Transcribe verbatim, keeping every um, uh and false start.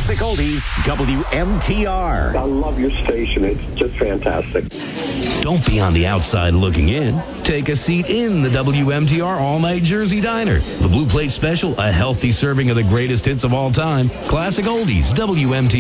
Classic Oldies, W M T R. I love your station. It's just fantastic. Don't be on the outside looking in. Take a seat in the W M T R All-Night Jersey Diner. The Blue Plate Special, a healthy serving of the greatest hits of all time. Classic Oldies, W M T R.